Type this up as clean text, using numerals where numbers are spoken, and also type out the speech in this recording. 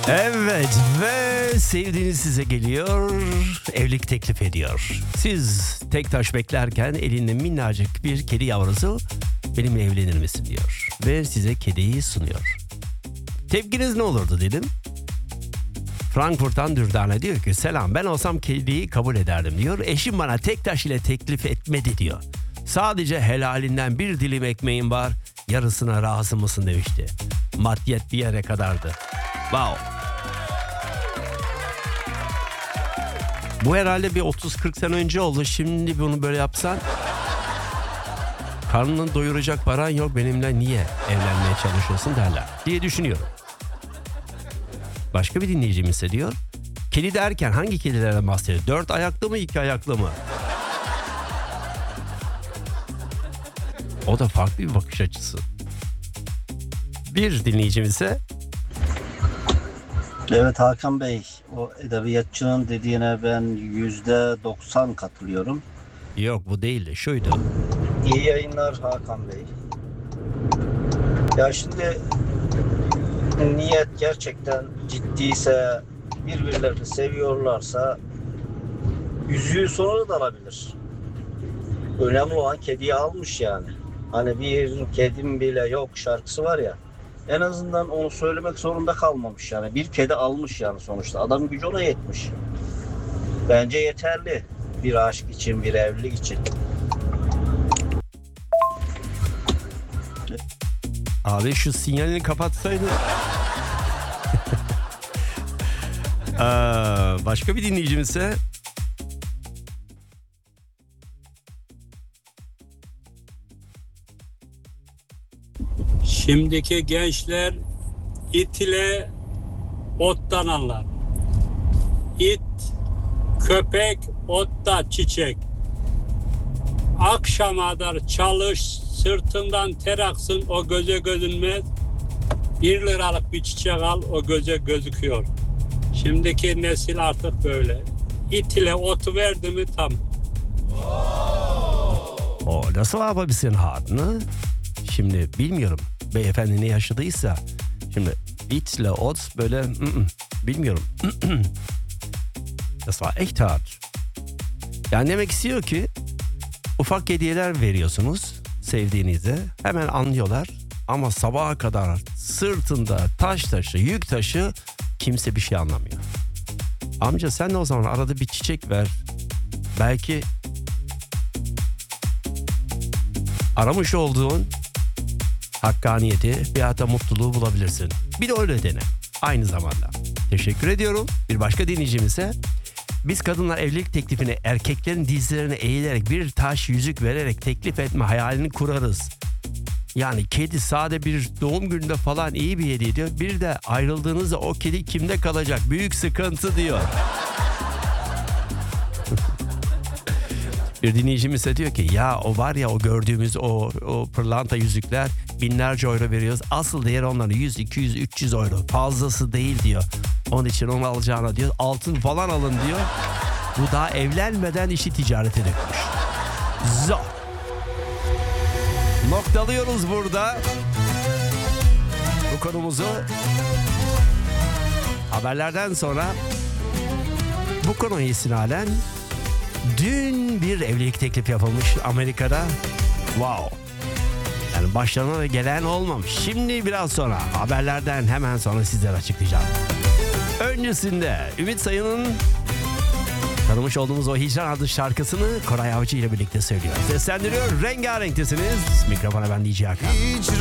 Evet ve sevdiğiniz size geliyor, evlilik teklif ediyor. Siz tek taş beklerken elinde minnacık bir kedi yavrusu benimle evlenir misin diyor. Ve size kediyi sunuyor. Tepkiniz ne olurdu dedim. Frankfurt'tan Dürdane diyor ki selam, ben olsam kediyi kabul ederdim diyor. Eşim bana tek taş ile teklif etmedi diyor. Sadece helalinden bir dilim ekmeğim var, yarısına razı mısın demişti. Maddiyet bir yere kadardı. Wow. Bu herhalde bir 30-40 sene önce oldu. Şimdi bunu böyle yapsan, karnını doyuracak paran yok, benimle niye evlenmeye çalışıyorsun derler diye düşünüyorum. Başka bir dinleyicimiz ise diyor, kedi derken hangi kedilerden bahsediyor? 4 ayaklı mı 2 ayaklı mı? O da farklı bir bakış açısı. Bir dinleyicimiz ise Evet Hakan Bey, o edebiyatçının dediğine ben %90 katılıyorum. yok bu değildi, şuydu. İyi yayınlar Hakan Bey. Ya şimdi niyet gerçekten ciddiyse, birbirlerini seviyorlarsa yüzüğü sonra da alabilir. Önemli olan kediyi almış yani. Hani bir kedim bile yok şarkısı var ya. En azından onu söylemek zorunda kalmamış yani. Bir kedi almış yani sonuçta. Adamın gücü ona yetmiş. Bence yeterli. Bir aşk için, bir evlilik için. Abi şu sinyalini kapatsaydın. Başka bir dinleyicimiz ise Şimdiki gençler it ile ottan anlar. İt, köpek, otta çiçek. Akşama kadar çalış, sırtından ter aksın, o göze gözünmez. 1 liralık bir çiçek al, o göze gözüküyor. Şimdiki nesil artık böyle. İt ile otu verdi mi tam. o nasıl yapabilsin hatını? Şimdi bilmiyorum beyefendi ne yaşadıysa. Şimdi itle ot böyle bilmiyorum. Das war echt hart. Yani demek istiyor ki ufak hediyeler veriyorsunuz sevdiğinize, hemen anlıyorlar. Ama sabaha kadar sırtında taş taşı, yük taşı, kimse bir şey anlamıyor. Amca sen de o zaman arada bir çiçek ver. Belki aramış olduğun hakkaniyeti, bir hatta mutluluğu bulabilirsin. Bir de öyle dene aynı zamanda. Teşekkür ediyorum. Bir başka dinleyicimiz ise biz kadınlar evlilik teklifini erkeklerin dizlerine eğilerek bir taş yüzük vererek teklif etme hayalini kurarız. Yani kedi sade bir doğum gününde falan iyi bir hediye diyor. Bir de ayrıldığınızda o kedi kimde kalacak? Büyük sıkıntı diyor. Bir dinleyicimiz de diyor ki ya o var ya o gördüğümüz o pırlanta yüzükler binlerce euro veriyoruz. Asıl değeri onların 100, 200, 300 euro. Fazlası değil diyor. Onun için onu alacağına diyor altın falan alın diyor. Bu daha evlenmeden işi ticarete dökmüş. Zor. Noktalıyoruz burada bu konumuzu. Haberlerden sonra bu konuya istinaden dün bir evlilik teklifi yapılmış Amerika'da. Wow. Yani başlarına da gelen olmamış. Şimdi biraz sonra haberlerden hemen sonra sizlere açıklayacağım. Öncesinde Ümit Sayın'ın tanımış olduğumuz o Hicran adlı şarkısını Koray Avcı ile birlikte söylüyor. Seslendiriyor. Rengarenktesiniz. Mikrofona ben DJ Hakan.